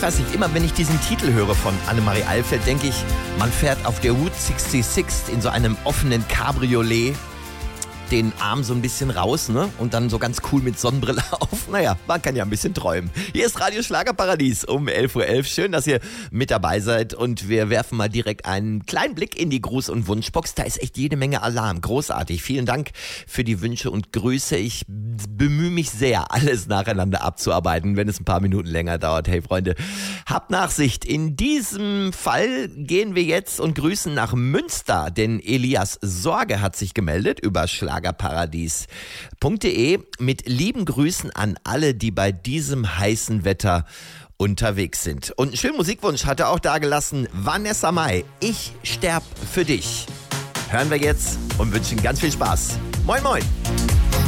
weiß nicht, immer wenn ich diesen Titel höre von Annemarie Alfeld, denke ich, man fährt auf der Route 66 in so einem offenen Cabriolet den Arm so ein bisschen raus, ne? Und dann so ganz cool mit Sonnenbrille auf. Naja, man kann ja ein bisschen träumen. Hier ist Radio Schlagerparadies um 11:11 Uhr. Schön, dass ihr mit dabei seid. Und wir werfen mal direkt einen kleinen Blick in die Gruß- und Wunschbox. Da ist echt jede Menge Alarm. Großartig. Vielen Dank für die Wünsche und Grüße. Ich bemühe mich sehr, alles nacheinander abzuarbeiten, wenn es ein paar Minuten länger dauert. Hey Freunde, habt Nachsicht. In diesem Fall gehen wir jetzt und grüßen nach Münster, denn Elias Sorge hat sich gemeldet über Schlagerparadies.de mit lieben Grüßen an alle, die bei diesem heißen Wetter unterwegs sind. Und einen schönen Musikwunsch hat er auch dagelassen, Vanessa Mai, Ich sterb für dich. Hören wir jetzt und wünschen ganz viel Spaß. Moin moin.